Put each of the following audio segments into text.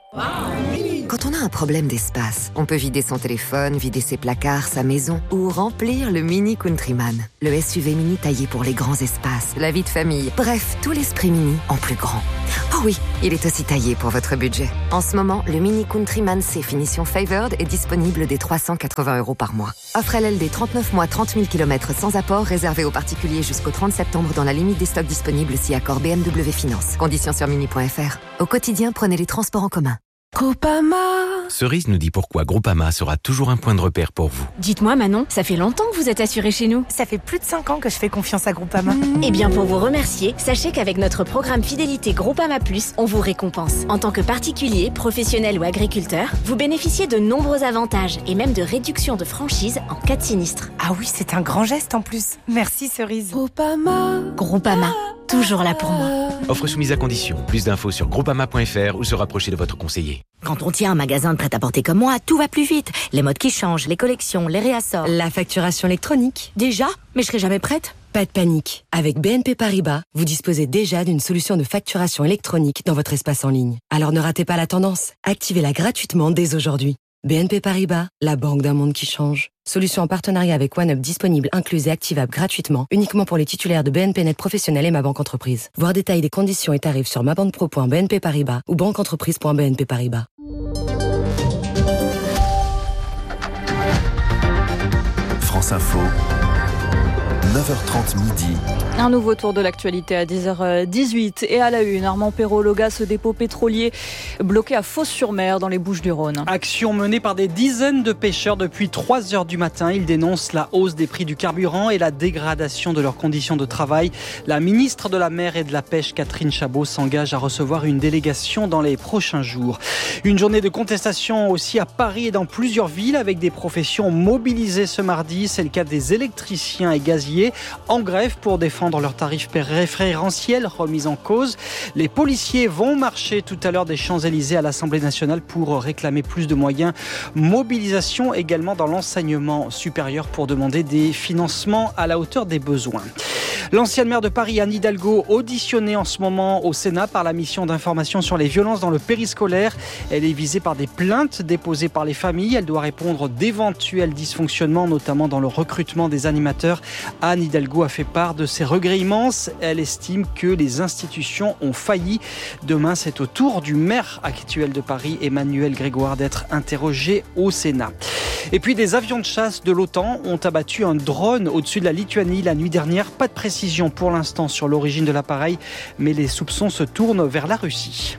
Quand on a un problème d'espace, on peut vider son téléphone, vider ses placards, sa maison ou remplir le Mini Countryman. Le SUV mini taillé pour les grands espaces, la vie de famille, bref, tout l'esprit mini en plus grand. Oh oui, il est aussi taillé pour votre budget. En ce moment, le Mini Countryman C finition Favored est disponible dès 380 € par mois. Offre LLD 39 mois, 30 000 km sans apport, réservé aux particuliers jusqu'au 30 septembre dans la limite des stocks disponibles si accord BMW Finance. Conditions sur mini.fr. Au quotidien, prenez les transports en commun. Groupama. Cerise nous dit pourquoi Groupama sera toujours un point de repère pour vous. Dites-moi Manon, ça fait longtemps que vous êtes assurée chez nous. Ça fait plus de 5 ans que je fais confiance à Groupama. Eh bien pour vous remercier, sachez qu'avec notre programme Fidélité Groupama Plus, on vous récompense. En tant que particulier, professionnel ou agriculteur, vous bénéficiez de nombreux avantages et même de réductions de franchise en cas de sinistre. Ah oui, c'est un grand geste en plus. Merci Cerise. Groupama, toujours là pour moi. Offre soumise à condition. Plus d'infos sur groupama.fr ou se rapprocher de votre conseiller. Quand on tient un magasin de prêt-à-porter comme moi, tout va plus vite. Les modes qui changent, les collections, les réassorts. La facturation électronique. Déjà ? Mais je serai jamais prête ? Pas de panique. Avec BNP Paribas, vous disposez déjà d'une solution de facturation électronique dans votre espace en ligne. Alors ne ratez pas la tendance. Activez-la gratuitement dès aujourd'hui. BNP Paribas, la banque d'un monde qui change. Solution en partenariat avec OneUp disponible, incluse et activable gratuitement, uniquement pour les titulaires de BNP Net Professionnel et Ma Banque Entreprise. Voir détails des conditions et tarifs sur mabanquepro.bnp Paribas ou banqueentreprise.bnp Paribas. France Info, 9h30 midi. Un nouveau tour de l'actualité à 10h18 et à la une. Armand Perrault, ce dépôt pétrolier bloqué à Fos-sur-Mer dans les Bouches-du-Rhône. Action menée par des dizaines de pêcheurs depuis 3h du matin. Ils dénoncent la hausse des prix du carburant et la dégradation de leurs conditions de travail. La ministre de la Mer et de la Pêche, Catherine Chabot, s'engage à recevoir une délégation dans les prochains jours. Une journée de contestation aussi à Paris et dans plusieurs villes avec des professions mobilisées ce mardi. C'est le cas des électriciens et gaziers en grève pour défendre leurs tarifs préférentiels remis en cause. Les policiers vont marcher tout à l'heure des Champs-Élysées à l'Assemblée nationale pour réclamer plus de moyens. Mobilisation également dans l'enseignement supérieur pour demander des financements à la hauteur des besoins. L'ancienne maire de Paris, Anne Hidalgo, auditionnée en ce moment au Sénat par la mission d'information sur les violences dans le périscolaire. Elle est visée par des plaintes déposées par les familles. Elle doit répondre d'éventuels dysfonctionnements, notamment dans le recrutement des animateurs. Anne Hidalgo a fait part de ses regrets immenses. Elle estime que les institutions ont failli. Demain, c'est au tour du maire actuel de Paris, Emmanuel Grégoire, d'être interrogé au Sénat. Et puis des avions de chasse de l'OTAN ont abattu un drone au-dessus de la Lituanie la nuit dernière. Pas de précision pour l'instant sur l'origine de l'appareil, mais les soupçons se tournent vers la Russie.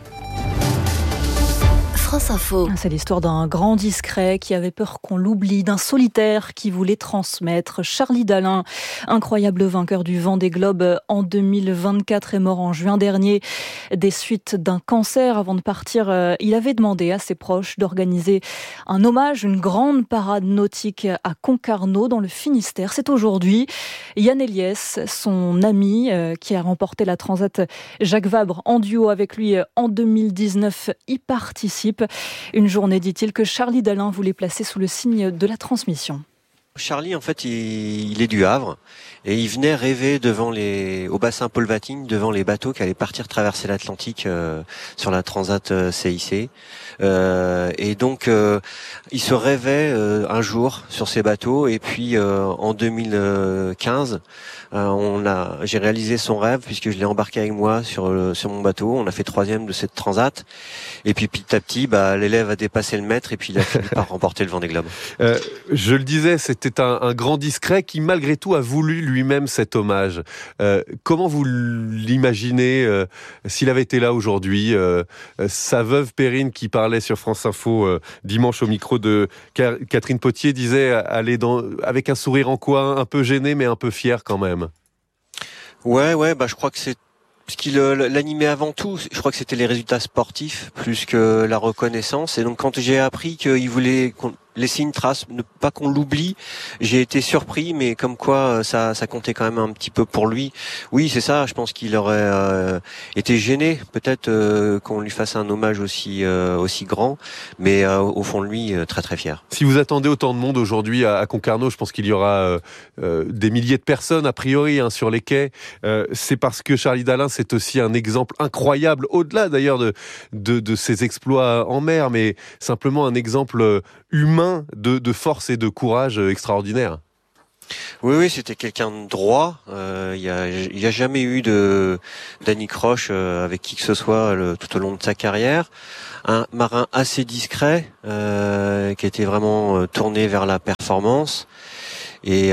France Info. C'est l'histoire d'un grand discret qui avait peur qu'on l'oublie, d'un solitaire qui voulait transmettre. Charlie Dalin, incroyable vainqueur du Vendée Globe en 2024, est mort en juin dernier des suites d'un cancer. Avant de partir, il avait demandé à ses proches d'organiser un hommage, une grande parade nautique à Concarneau dans le Finistère. C'est aujourd'hui. Yann Eliès, son ami, qui a remporté la Transat Jacques Vabre en duo avec lui en 2019, y participe. Une journée, dit-il, que Charlie Dalin voulait placer sous le signe de la transmission. Charlie, en fait, il est du Havre et il venait rêver au bassin Paul Vatine, devant les bateaux qui allaient partir traverser l'Atlantique sur la Transat CIC. Et donc, il se rêvait un jour sur ces bateaux. Et puis, en 2015, j'ai réalisé son rêve puisque je l'ai embarqué avec moi sur mon bateau. On a fait 3e de cette Transat. Et puis, petit à petit, l'élève a dépassé le maître et puis il a fini par remporter le Vendée Globe. Je le disais, c'était un grand discret qui, malgré tout, a voulu lui-même cet hommage. Comment vous l'imaginez s'il avait été là aujourd'hui? Sa veuve Perrine, qui parlait sur France Info dimanche au micro de Catherine Potier, disait aller avec un sourire en coin, un peu gêné, mais un peu fier quand même. Ouais, je crois que c'est ce qui l'animait avant tout. Je crois que c'était les résultats sportifs plus que la reconnaissance. Et donc, quand j'ai appris qu'il voulait laisser une trace, ne pas qu'on l'oublie. J'ai été surpris, mais comme quoi ça comptait quand même un petit peu pour lui. Oui, c'est ça. Je pense qu'il aurait été gêné, peut-être qu'on lui fasse un hommage aussi grand, mais au fond de lui, très très fier. Si vous attendez autant de monde aujourd'hui à Concarneau, je pense qu'il y aura des milliers de personnes a priori sur les quais. C'est parce que Charlie Dalin, c'est aussi un exemple incroyable, au-delà d'ailleurs de ses exploits en mer, mais simplement un exemple humain de force et de courage extraordinaire. Oui, c'était quelqu'un de droit. Il y a jamais eu d'anicroche avec qui que ce soit tout au long de sa carrière. Un marin assez discret qui était vraiment tourné vers la performance et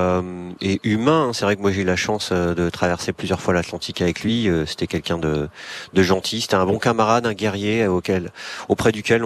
humain. C'est vrai que moi j'ai eu la chance de traverser plusieurs fois l'Atlantique avec lui. C'était quelqu'un de gentil. C'était un bon camarade, un guerrier auprès duquel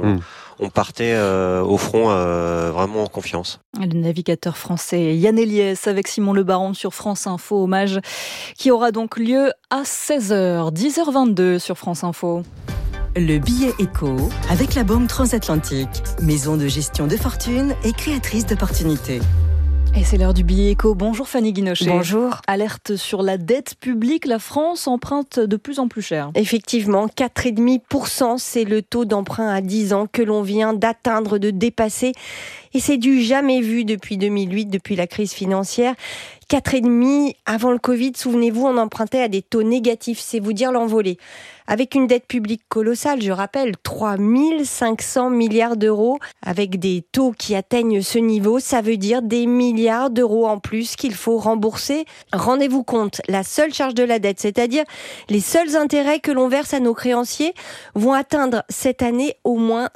on partait au front vraiment en confiance. Le navigateur français Yann Eliès avec Simon Le Baron sur France Info, hommage qui aura donc lieu à 16h, 10h22 sur France Info. Le billet éco avec la Banque Transatlantique, maison de gestion de fortune et créatrice d'opportunités. Et c'est l'heure du billet éco. Bonjour Fanny Guinochet. Bonjour. Alerte sur la dette publique, la France emprunte de plus en plus cher. Effectivement, 4,5%, c'est le taux d'emprunt à 10 ans que l'on vient d'atteindre, de dépasser. Et c'est du jamais vu depuis 2008, depuis la crise financière. 4,5 avant le Covid, souvenez-vous, on empruntait à des taux négatifs, c'est vous dire l'envolée. Avec une dette publique colossale, je rappelle, 3 500 milliards d'euros, avec des taux qui atteignent ce niveau, ça veut dire des milliards d'euros en plus qu'il faut rembourser. Rendez-vous compte, la seule charge de la dette, c'est-à-dire les seuls intérêts que l'on verse à nos créanciers, vont atteindre cette année au moins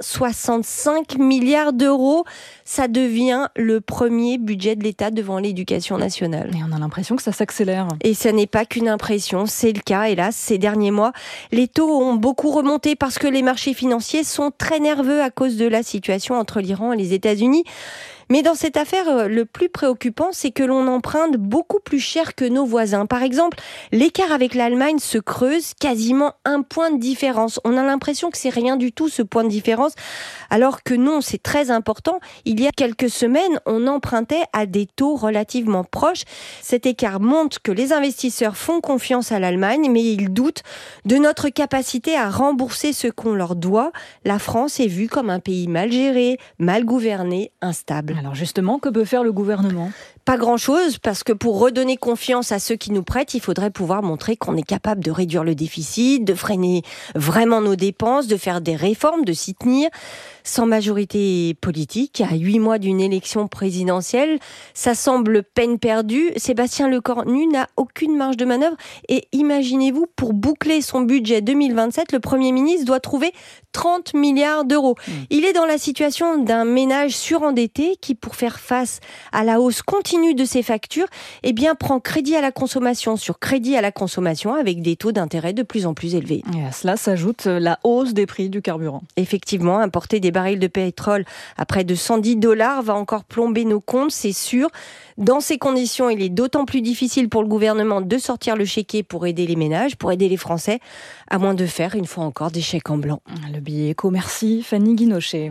65 milliards d'euros. Ça devient le premier budget de l'État devant l'éducation nationale. Et on a l'impression que ça s'accélère. Et ça n'est pas qu'une impression, c'est le cas, hélas, ces derniers mois. Les taux ont beaucoup remonté parce que les marchés financiers sont très nerveux à cause de la situation entre l'Iran et les États-Unis. Mais dans cette affaire, le plus préoccupant, c'est que l'on emprunte beaucoup plus cher que nos voisins. Par exemple, l'écart avec l'Allemagne se creuse, quasiment 1 point de différence. On a l'impression que c'est rien du tout, ce point de différence, alors que non, c'est très important. Il y a quelques semaines, on empruntait à des taux relativement proches. Cet écart montre que les investisseurs font confiance à l'Allemagne, mais ils doutent de notre capacité à rembourser ce qu'on leur doit. La France est vue comme un pays mal géré, mal gouverné, instable. Alors justement, que peut faire le gouvernement ? Pas grand-chose, parce que pour redonner confiance à ceux qui nous prêtent, il faudrait pouvoir montrer qu'on est capable de réduire le déficit, de freiner vraiment nos dépenses, de faire des réformes, de s'y tenir. Sans majorité politique, à 8 mois d'une élection présidentielle, ça semble peine perdue. Sébastien Lecornu n'a aucune marge de manœuvre. Et imaginez-vous, pour boucler son budget 2027, le Premier ministre doit trouver 30 milliards d'euros. Il est dans la situation d'un ménage surendetté qui, pour faire face à la hausse continue de ses factures, prend crédit à la consommation sur crédit à la consommation avec des taux d'intérêt de plus en plus élevés. Et à cela s'ajoute la hausse des prix du carburant. Effectivement, importer des barils de pétrole à près de $110 va encore plomber nos comptes, c'est sûr. Dans ces conditions, il est d'autant plus difficile pour le gouvernement de sortir le chéquier pour aider les ménages, pour aider les Français, à moins de faire, une fois encore, des chèques en blanc. Le billet éco, merci Fanny Guinochet.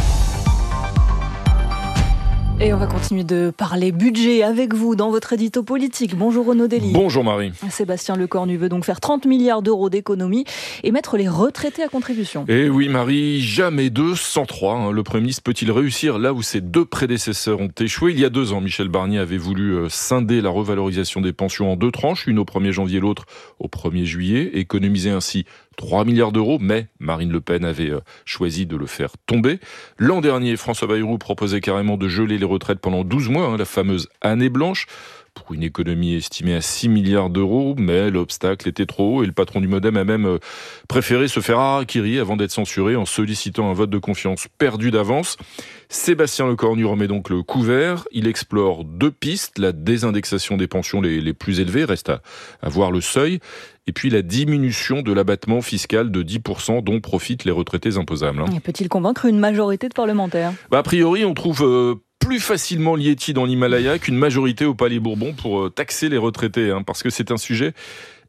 Et on va continuer de parler budget avec vous dans votre édito politique. Bonjour Renaud Dely. Bonjour Marie. Sébastien Lecornu veut donc faire 30 milliards d'euros d'économies et mettre les retraités à contribution. Et oui Marie, jamais 2 sans 3. Le Premier ministre peut-il réussir là où ses 2 prédécesseurs ont échoué ? Il y a 2 ans, Michel Barnier avait voulu scinder la revalorisation des pensions en 2 tranches, une au 1er janvier, l'autre au 1er juillet, économiser ainsi 3 milliards d'euros, mais Marine Le Pen avait choisi de le faire tomber. L'an dernier, François Bayrou proposait carrément de geler les retraites pendant 12 mois, la fameuse année blanche, pour une économie estimée à 6 milliards d'euros, mais l'obstacle était trop haut et le patron du Modem a même préféré se faire harakiri avant d'être censuré en sollicitant un vote de confiance perdu d'avance. Sébastien Lecornu remet donc le couvert. Il explore 2 pistes, la désindexation des pensions les plus élevées, reste à voir le seuil, et puis la diminution de l'abattement fiscal de 10% dont profitent les retraités imposables. Et peut-il convaincre une majorité de parlementaires ? A priori, on trouve plus facilement l'Yéti dans l'Himalaya qu'une majorité au Palais Bourbon pour taxer les retraités, parce que c'est un sujet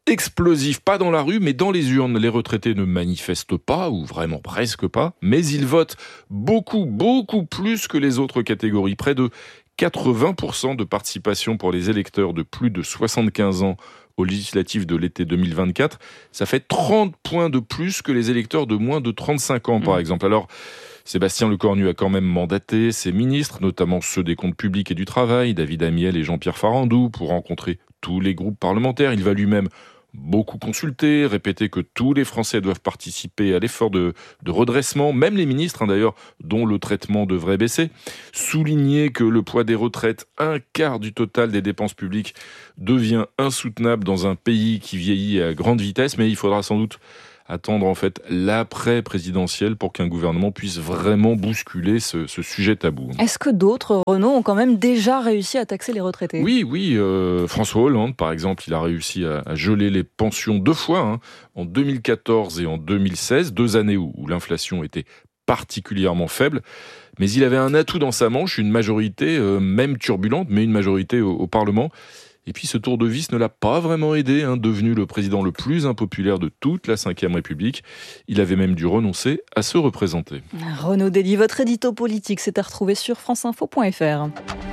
explosif, pas dans la rue, mais dans les urnes. Les retraités ne manifestent pas, ou vraiment presque pas, mais ils votent beaucoup, beaucoup plus que les autres catégories. Près de 80% de participation pour les électeurs de plus de 75 ans aux législatives de l'été 2024. Ça fait 30 points de plus que les électeurs de moins de 35 ans, par exemple. Alors, Sébastien Lecornu a quand même mandaté ses ministres, notamment ceux des comptes publics et du travail, David Amiel et Jean-Pierre Farandou, pour rencontrer tous les groupes parlementaires. Il va lui-même beaucoup consulter, répéter que tous les Français doivent participer à l'effort de redressement, même les ministres d'ailleurs, dont le traitement devrait baisser. Souligner que le poids des retraites, 1/4 du total des dépenses publiques, devient insoutenable dans un pays qui vieillit à grande vitesse, mais il faudra sans doute attendre en fait l'après-présidentielle pour qu'un gouvernement puisse vraiment bousculer ce sujet tabou. Est-ce que d'autres, Renaud, ont quand même déjà réussi à taxer les retraités ? Oui. François Hollande, par exemple, il a réussi à geler les pensions 2 fois, en 2014 et en 2016, 2 années où l'inflation était particulièrement faible. Mais il avait un atout dans sa manche, une majorité, même turbulente, mais une majorité au Parlement. Et puis ce tour de vis ne l'a pas vraiment aidé, devenu le président le plus impopulaire de toute la Ve République. Il avait même dû renoncer à se représenter. Renaud Dely, votre édito politique, c'est à retrouver sur franceinfo.fr.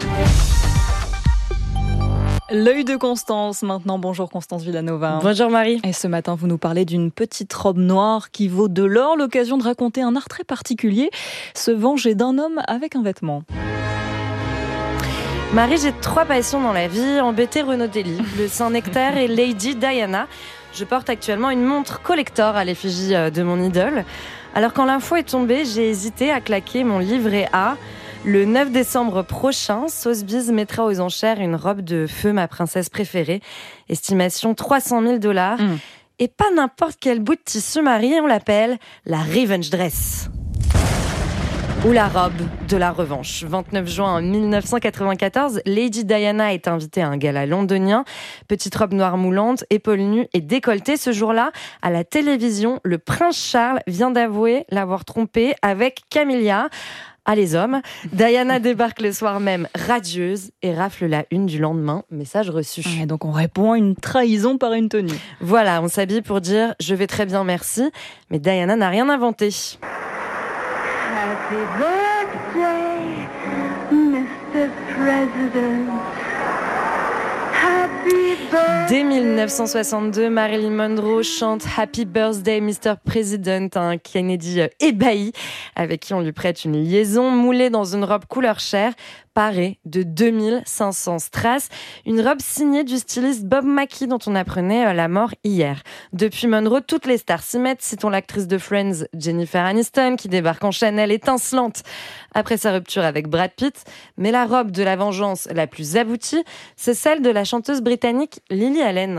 L'œil de Constance maintenant. Bonjour Constance Villanova. Bonjour Marie. Et ce matin, vous nous parlez d'une petite robe noire qui vaut de l'or, l'occasion de raconter un art très particulier, se venger d'un homme avec un vêtement. Marie, j'ai 3 passions dans la vie, embêter Renaud Dely, le Saint-Nectaire et Lady Diana. Je porte actuellement une montre collector à l'effigie de mon idole. Alors quand l'info est tombée, j'ai hésité à claquer mon livret A. Le 9 décembre prochain, Sotheby's mettra aux enchères une robe de feu, ma princesse préférée. Estimation $300 000. Et pas n'importe quel bout de tissu, Marie, on l'appelle la Revenge Dress. Ou la robe de la revanche. 29 juin 1994, Lady Diana est invitée à un gala londonien. Petite robe noire moulante, épaules nues et décolletée. Ce jour-là, à la télévision, le prince Charles vient d'avouer l'avoir trompée avec Camilla. Ah, les hommes. Diana débarque le soir même, radieuse, et rafle la une du lendemain. Message reçu. Et donc on répond à une trahison par une tenue. Voilà, on s'habille pour dire « je vais très bien, merci ». Mais Diana n'a rien inventé. Happy birthday, Mr. President. Happy birthday. Dès 1962, Marilyn Monroe chante Happy Birthday, Mr. President, un Kennedy ébahi, avec qui on lui prête une liaison, moulée dans une robe couleur chair, parée de 2500 strass, une robe signée du styliste Bob Mackie dont on apprenait la mort hier. Depuis Monroe, toutes les stars s'y mettent. Citons l'actrice de Friends, Jennifer Aniston, qui débarque en Chanel étincelante après sa rupture avec Brad Pitt. Mais la robe de la vengeance la plus aboutie, c'est celle de la chanteuse britannique Lily Allen.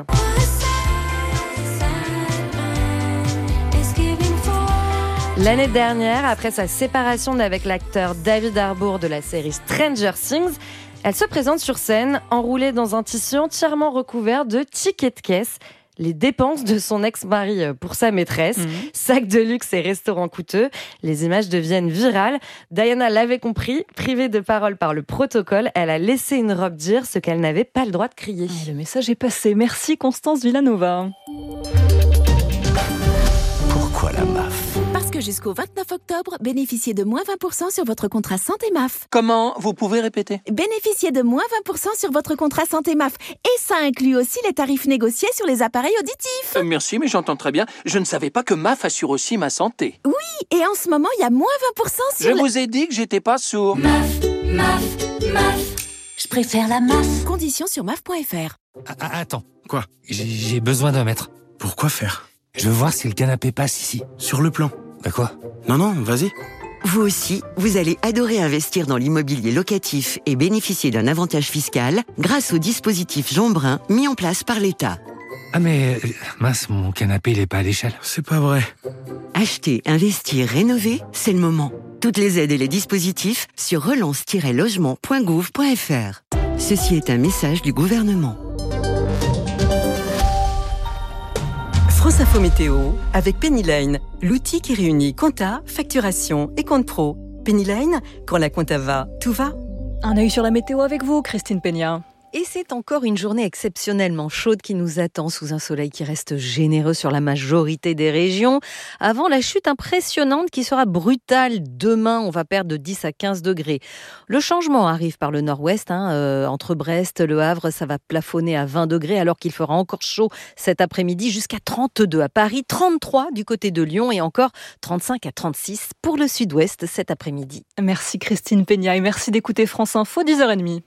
L'année dernière, après sa séparation avec l'acteur David Harbour de la série Stranger Things, elle se présente sur scène enroulée dans un tissu entièrement recouvert de tickets de caisse. Les dépenses de son ex-mari pour sa maîtresse, sacs de luxe et restaurants coûteux. Les images deviennent virales. Diana l'avait compris, privée de parole par le protocole, elle a laissé une robe dire ce qu'elle n'avait pas le droit de crier. Le message est passé. Merci Constance Villanova. Pourquoi la MAF ? Parce que jusqu'au 29 octobre, bénéficiez de moins 20% sur votre contrat santé MAF. Comment ? Vous pouvez répéter ? Bénéficiez de moins 20% sur votre contrat santé MAF. Et ça inclut aussi les tarifs négociés sur les appareils auditifs. Merci, mais j'entends très bien. Je ne savais pas que MAF assure aussi ma santé. Oui, et en ce moment, il y a moins 20% sur... Je vous ai dit que j'étais pas sourd. MAF. Je préfère la MAF. Conditions sur MAF.fr. Attends, quoi ? J'ai besoin d'un mètre. Pourquoi faire ? Je veux voir si le canapé passe ici. Sur le plan. Bah quoi ? Non, vas-y. Vous aussi, vous allez adorer investir dans l'immobilier locatif et bénéficier d'un avantage fiscal grâce au dispositif Jean Brun mis en place par l'État. Ah mais, mince, mon canapé il est pas à l'échelle. C'est pas vrai. Acheter, investir, rénover, c'est le moment. Toutes les aides et les dispositifs sur relance-logement.gouv.fr. Ceci est un message du gouvernement. France Info Météo avec Pennyline, l'outil qui réunit compta, facturation et compte pro. Pennyline, quand la compta va, tout va. Un œil sur la météo avec vous, Christine Peña. Et c'est encore une journée exceptionnellement chaude qui nous attend sous un soleil qui reste généreux sur la majorité des régions. Avant la chute impressionnante qui sera brutale demain, on va perdre de 10 à 15 degrés. Le changement arrive par le nord-ouest, entre Brest, Le Havre, ça va plafonner à 20 degrés alors qu'il fera encore chaud cet après-midi, jusqu'à 32 à Paris, 33 du côté de Lyon et encore 35 à 36 pour le sud-ouest cet après-midi. Merci Christine Peña et merci d'écouter France Info, 10h30.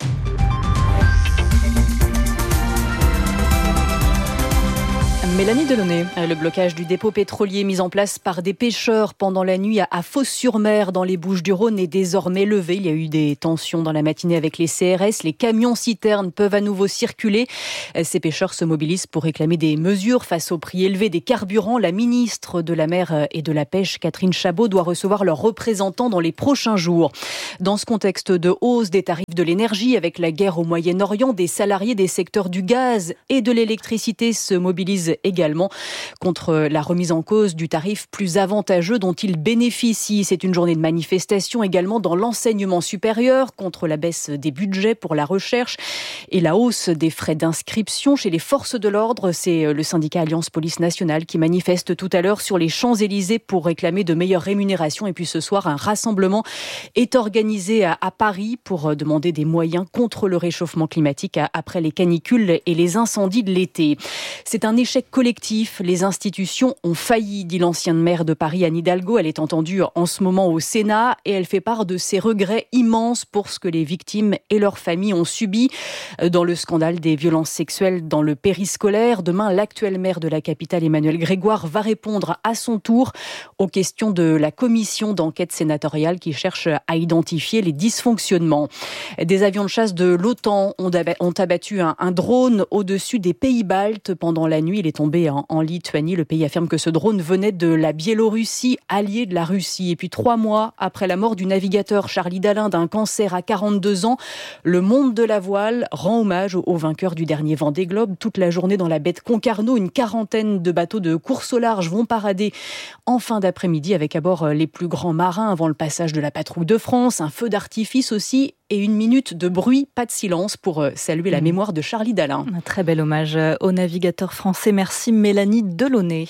Mélanie Delaunay. Le blocage du dépôt pétrolier mis en place par des pêcheurs pendant la nuit à Fos-sur-Mer dans les Bouches-du-Rhône est désormais levé. Il y a eu des tensions dans la matinée avec les CRS. Les camions-citernes peuvent à nouveau circuler. Ces pêcheurs se mobilisent pour réclamer des mesures face au prix élevé des carburants. La ministre de la Mer et de la Pêche, Catherine Chabot, doit recevoir leurs représentants dans les prochains jours. Dans ce contexte de hausse des tarifs de l'énergie, avec la guerre au Moyen-Orient, des salariés des secteurs du gaz et de l'électricité se mobilisent également contre la remise en cause du tarif plus avantageux dont ils bénéficient. C'est une journée de manifestation également dans l'enseignement supérieur contre la baisse des budgets pour la recherche et la hausse des frais d'inscription chez les forces de l'ordre. C'est le syndicat Alliance Police Nationale qui manifeste tout à l'heure sur les Champs-Élysées pour réclamer de meilleures rémunérations. Et puis ce soir, un rassemblement est organisé à Paris pour demander des moyens contre le réchauffement climatique après les canicules et les incendies de l'été. C'est un échec collectif. Les institutions ont failli, dit l'ancienne maire de Paris, Anne Hidalgo. Elle est entendue en ce moment au Sénat et elle fait part de ses regrets immenses pour ce que les victimes et leurs familles ont subi dans le scandale des violences sexuelles dans le périscolaire. Demain, l'actuel maire de la capitale, Emmanuel Grégoire, va répondre à son tour aux questions de la commission d'enquête sénatoriale qui cherche à identifier les dysfonctionnements. Des avions de chasse de l'OTAN ont abattu un drone au-dessus des pays baltes pendant la nuit. Il est tombé en Lituanie. Le pays affirme que ce drone venait de la Biélorussie, alliée de la Russie. Et puis 3 mois après la mort du navigateur Charlie Dalin d'un cancer à 42 ans, le monde de la voile rend hommage au vainqueur du dernier Vendée Globe. Toute la journée dans la baie de Concarneau, une quarantaine de bateaux de course au large vont parader en fin d'après-midi avec à bord les plus grands marins avant le passage de la patrouille de France. Un feu d'artifice aussi et 1 minute de bruit, pas de silence pour saluer la mémoire de Charlie Dalin. Un très bel hommage au navigateur français. Merci Mélanie Delaunay.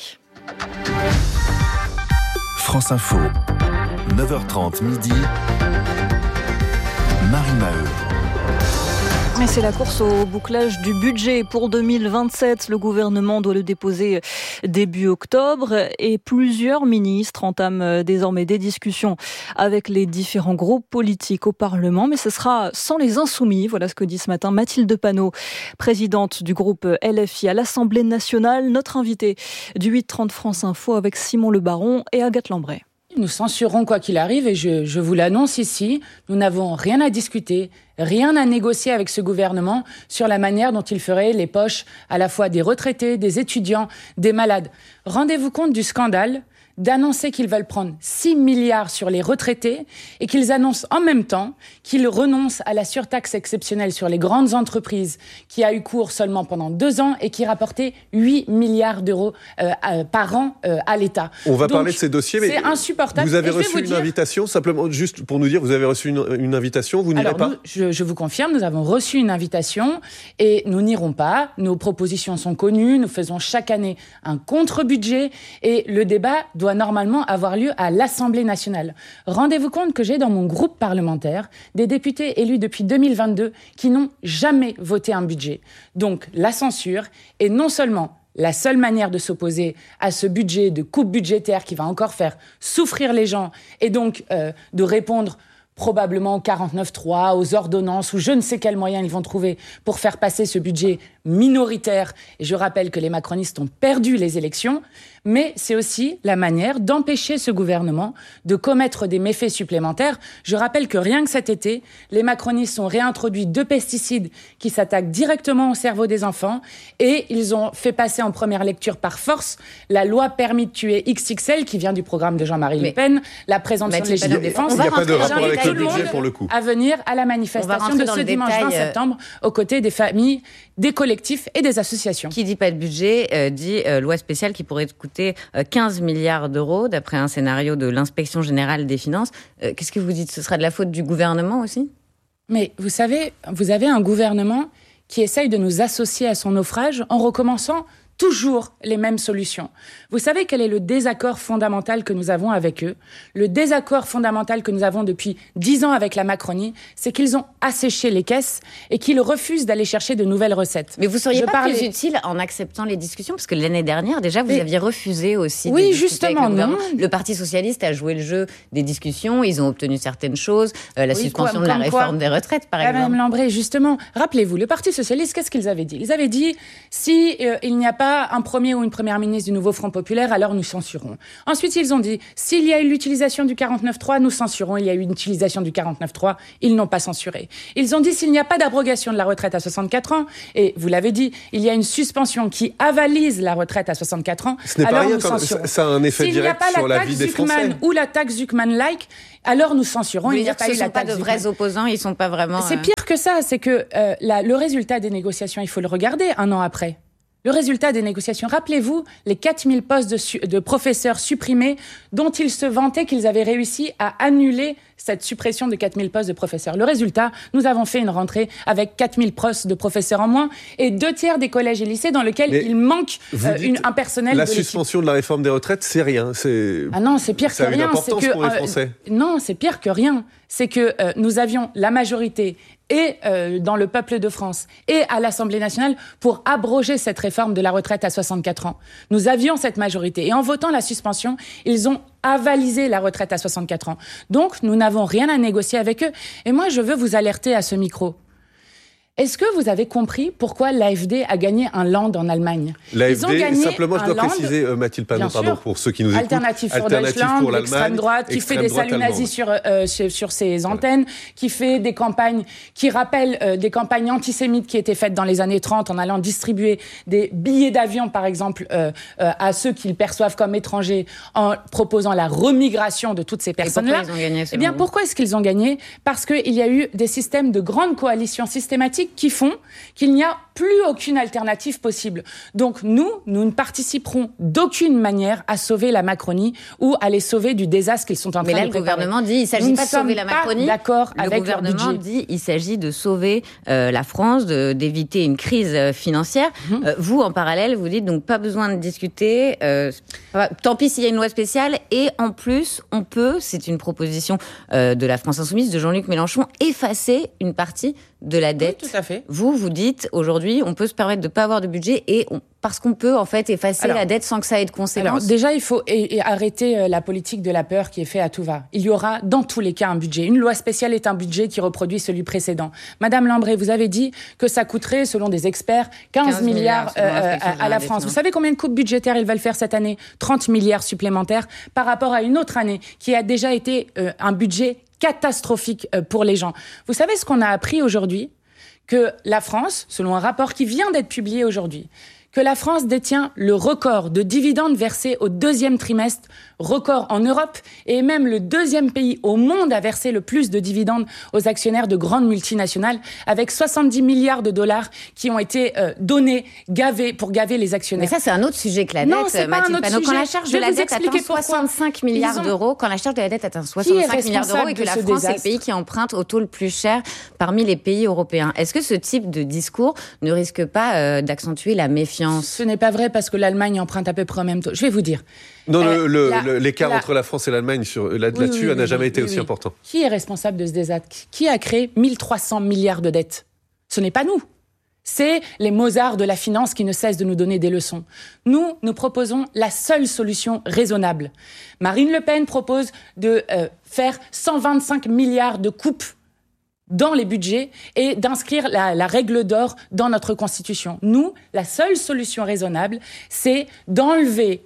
France Info, 9h30 midi, Marie Maheu. Et c'est la course au bouclage du budget pour 2027. Le gouvernement doit le déposer début octobre et plusieurs ministres entament désormais des discussions avec les différents groupes politiques au Parlement. Mais ce sera sans les insoumis. Voilà ce que dit ce matin Mathilde Panot, présidente du groupe LFI à l'Assemblée nationale. Notre invitée du 8h30 France Info avec Simon Le Baron et Agathe Lambray. Nous censurerons quoi qu'il arrive et je vous l'annonce ici, nous n'avons rien à discuter, rien à négocier avec ce gouvernement sur la manière dont il ferait les poches à la fois des retraités, des étudiants, des malades. Rendez-vous compte du scandale d'annoncer qu'ils veulent prendre 6 milliards sur les retraités et qu'ils annoncent en même temps qu'ils renoncent à la surtaxe exceptionnelle sur les grandes entreprises qui a eu cours seulement pendant 2 ans et qui rapportait 8 milliards d'euros par an à l'État. On va parler de ces dossiers, mais c'est insupportable. Vous avez reçu une invitation, simplement juste pour nous dire, vous avez reçu une invitation, vous n'irez pas ? Je vous confirme, nous avons reçu une invitation et nous n'irons pas. Nos propositions sont connues, nous faisons chaque année un contre-budget et le débat doit normalement avoir lieu à l'Assemblée nationale. Rendez-vous compte que j'ai dans mon groupe parlementaire des députés élus depuis 2022 qui n'ont jamais voté un budget. Donc la censure est non seulement la seule manière de s'opposer à ce budget de coupe budgétaire qui va encore faire souffrir les gens et donc de répondre probablement au 49.3, aux ordonnances ou je ne sais quels moyens ils vont trouver pour faire passer ce budget minoritaire. Et je rappelle que les macronistes ont perdu les élections, mais c'est aussi la manière d'empêcher ce gouvernement de commettre des méfaits supplémentaires. Je rappelle que rien que cet été, les macronistes ont réintroduit 2 pesticides qui s'attaquent directement au cerveau des enfants et ils ont fait passer en première lecture par force la loi permis de tuer XXL qui vient du programme de Jean-Marie Le Pen, la présomption de légitime défense. Il n'y a pas de rapport avec le budget pour le coup. À venir à la manifestation de ce dimanche 20 septembre aux côtés des familles, des collectifs et des associations. Qui dit pas de budget, dit loi spéciale qui pourrait coûter 15 milliards d'euros, d'après un scénario de l'Inspection générale des finances. Qu'est-ce que vous dites ? Ce sera de la faute du gouvernement aussi ? Mais vous savez, vous avez un gouvernement qui essaye de nous associer à son naufrage en recommençant toujours les mêmes solutions. Vous savez quel est le désaccord fondamental que nous avons avec eux ? Le désaccord fondamental que nous avons depuis 10 ans avec la Macronie, c'est qu'ils ont asséché les caisses et qu'ils refusent d'aller chercher de nouvelles recettes. Mais vous seriez pas plus utile en acceptant les discussions ? Parce que l'année dernière, déjà, vous aviez refusé aussi oui, de discuter justement, avec le non. gouvernement. Le Parti socialiste a joué le jeu des discussions, ils ont obtenu certaines choses, la suspension de la réforme des retraites, par exemple. Madame Lambré, justement, rappelez-vous, le Parti socialiste, qu'est-ce qu'ils avaient dit ? Ils avaient dit, si il n'y a pas un premier ou une première ministre du nouveau Front populaire, alors nous censurons. Ensuite, ils ont dit, s'il y a eu l'utilisation du 49.3, nous censurons. Il y a eu une utilisation du 49.3, ils n'ont pas censuré. Ils ont dit, s'il n'y a pas d'abrogation de la retraite à 64 ans, et vous l'avez dit, il y a une suspension qui avalise la retraite à 64 ans, ce n'est alors pas rien, nous censurons. Ça a un effet direct sur la vie des Français. S'il n'y a pas la taxe Zuckman ou la taxe Zuckman-like, alors nous censurons. Il n'y a pas eu la taxe. Ce ne sont pas de vrais opposants, ils ne sont pas vraiment... C'est pire que ça, c'est que le résultat des négociations, il faut le regarder un an après. Le résultat des négociations, rappelez-vous les 4000 postes de professeurs supprimés dont ils se vantaient qu'ils avaient réussi à annuler cette suppression de 4000 postes de professeurs. Le résultat, nous avons fait une rentrée avec 4000 postes de professeurs en moins et 2/3 des collèges et lycées dans lesquels il manque un personnel la de l'équipe. suspension de la réforme des retraites, c'est rien. Ah non, c'est pire que rien. Ça a une importance pour les Français. Non, c'est pire que rien. C'est que nous avions la majorité et dans le peuple de France et à l'Assemblée nationale pour abroger cette réforme de la retraite à 64 ans. Nous avions cette majorité. Et en votant la suspension, ils ont avalisé la retraite à 64 ans. Donc, nous n'avons rien à négocier avec eux. Et moi, je veux vous alerter à ce micro. Est-ce que vous avez compris pourquoi l'AfD a gagné un Land en Allemagne ? L'AfD, simplement, je dois préciser, Mathilde Panot, pour ceux qui nous écoutent. Alternative pour Deutschland, l'extrême droite, qui fait des saluts nazis sur ses antennes, qui fait des campagnes, qui rappellent des campagnes antisémites qui étaient faites dans les années 30 en allant distribuer des billets d'avion, par exemple, à ceux qu'ils perçoivent comme étrangers, en proposant la remigration de toutes ces personnes-là. Et pourquoi ils ont gagné, eh bien, pourquoi est-ce qu'ils ont gagné ? Parce qu'il y a eu des systèmes de grandes coalitions systématiques qui font qu'il n'y a plus aucune alternative possible. Donc nous ne participerons d'aucune manière à sauver la Macronie ou à les sauver du désastre qu'ils sont en train de préparer. Mais là, le gouvernement dit il ne s'agit pas de sauver la Macronie. D'accord avec le gouvernement dit il s'agit de sauver la France, d'éviter une crise financière. Vous, en parallèle, vous dites donc pas besoin de discuter. Tant pis s'il y a une loi spéciale. Et en plus, on peut, c'est une proposition de la France Insoumise, de Jean-Luc Mélenchon, effacer une partie de la dette. Oui, tout à fait. Vous dites aujourd'hui, on peut se permettre de ne pas avoir de budget parce qu'on peut en fait effacer la dette sans que ça ait de conséquences. Alors déjà, il faut arrêter la politique de la peur qui est faite à tout va. Il y aura dans tous les cas un budget. Une loi spéciale est un budget qui reproduit celui précédent. Madame Lambré, vous avez dit que ça coûterait, selon des experts, 15 milliards à la France. Vous savez combien de coupes budgétaires ils veulent faire cette année ? 30 milliards supplémentaires par rapport à une autre année qui a déjà été un budget catastrophique pour les gens. Vous savez ce qu'on a appris aujourd'hui ? Que la France, selon un rapport qui vient d'être publié aujourd'hui, que la France détient le record de dividendes versés au deuxième trimestre, record en Europe, et même le deuxième pays au monde à verser le plus de dividendes aux actionnaires de grandes multinationales, avec 70 milliards de dollars qui ont été donnés, pour gaver les actionnaires. Mais ça, c'est un autre sujet que la dette, non, c'est pas un autre sujet. Quand la charge de la dette atteint 65 milliards d'euros, quand la charge de la dette atteint 65 milliards d'euros et que la France est le pays qui emprunte au taux le plus cher parmi les pays européens, est-ce que ce type de discours ne risque pas d'accentuer la méfiance ? Ce n'est pas vrai parce que l'Allemagne emprunte à peu près au même taux. Je vais vous dire. Non, l'écart entre la France et l'Allemagne là-dessus n'a jamais été aussi important. Qui est responsable de ce désastre ? Qui a créé 1300 milliards de dettes ? Ce n'est pas nous. C'est les Mozart de la finance qui ne cessent de nous donner des leçons. Nous proposons la seule solution raisonnable. Marine Le Pen propose de faire 125 milliards de coupes dans les budgets et d'inscrire la règle d'or dans notre Constitution. Nous, la seule solution raisonnable, c'est d'enlever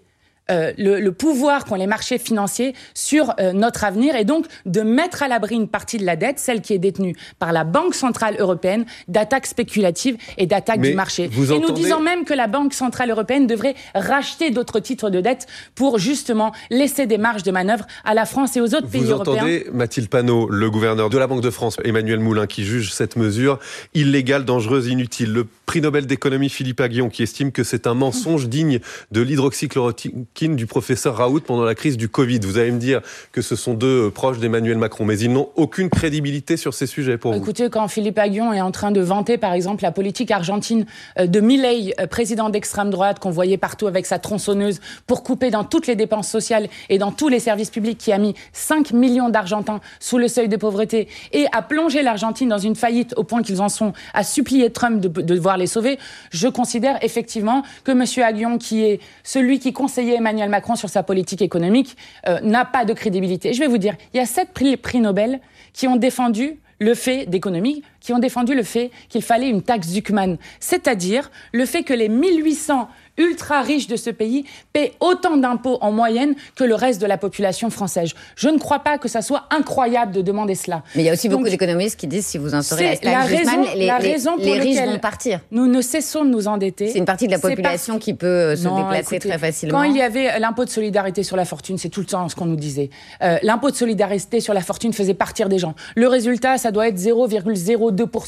le pouvoir qu'ont les marchés financiers sur notre avenir et donc de mettre à l'abri une partie de la dette, celle qui est détenue par la Banque Centrale Européenne, d'attaques spéculatives et d'attaques du marché. Et nous disons même que la Banque Centrale Européenne devrait racheter d'autres titres de dette pour justement laisser des marges de manœuvre à la France et aux autres pays européens. Vous entendez Mathilde Panot, le gouverneur de la Banque de France, Emmanuel Moulin, qui juge cette mesure illégale, dangereuse, inutile. Le prix Nobel d'économie Philippe Aghion, qui estime que c'est un mensonge digne de l'hydroxychloroquine du professeur Raoult pendant la crise du Covid. Vous allez me dire que ce sont deux proches d'Emmanuel Macron, mais ils n'ont aucune crédibilité sur ces sujets pour vous. Écoutez, quand Philippe Aghion est en train de vanter, par exemple, la politique argentine de Milei, président d'extrême droite, qu'on voyait partout avec sa tronçonneuse pour couper dans toutes les dépenses sociales et dans tous les services publics, qui a mis 5 millions d'Argentins sous le seuil de pauvreté et a plongé l'Argentine dans une faillite au point qu'ils en sont à supplier Trump de devoir les sauver, je considère effectivement que M. Aghion, qui est celui qui conseillait Emmanuel Macron sur sa politique économique, n'a pas de crédibilité. Je vais vous dire, il y a 7 prix Nobel qui ont défendu le fait d'économie, qui ont défendu le fait qu'il fallait une taxe Zuckman, c'est-à-dire le fait que les 1800 ultra riches de ce pays paient autant d'impôts en moyenne que le reste de la population française. Je ne crois pas que ça soit incroyable de demander cela. Mais il y a aussi beaucoup d'économistes qui disent si vous instaurez la taxe Zuckman, les riches vont partir. Nous ne cessons de nous endetter. C'est une partie de la population qui peut se déplacer très facilement. Quand il y avait l'impôt de solidarité sur la fortune, c'est tout le temps ce qu'on nous disait. L'impôt de solidarité sur la fortune faisait partir des gens. Le résultat, ça doit être 0,02%.